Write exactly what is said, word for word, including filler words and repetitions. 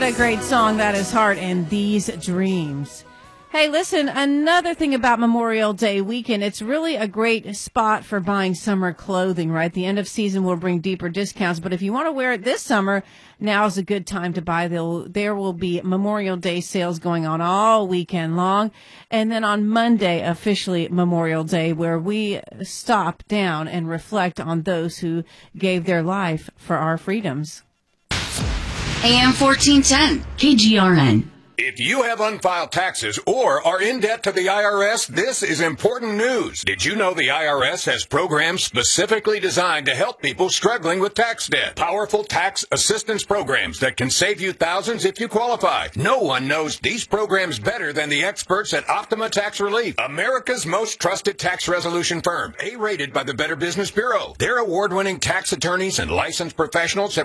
What a great song that is, Heart and These Dreams. Hey, listen, another thing about Memorial Day weekend, it's really a great spot for buying summer clothing, right? The end of season will bring deeper discounts, but if you want to wear it this summer, now's a good time to buy. There'll, there will be Memorial Day sales going on all weekend long. And then on Monday, officially Memorial Day, where we stop down and reflect on those who gave their life for our freedoms. A M fourteen ten, K G R N. If you have unfiled taxes or are in debt to the I R S, this is important news. Did you know the I R S has programs specifically designed to help people struggling with tax debt? Powerful tax assistance programs that can save you thousands if you qualify. No one knows these programs better than the experts at Optima Tax Relief, America's most trusted tax resolution firm, A-rated by the Better Business Bureau. Their award-winning tax attorneys and licensed professionals have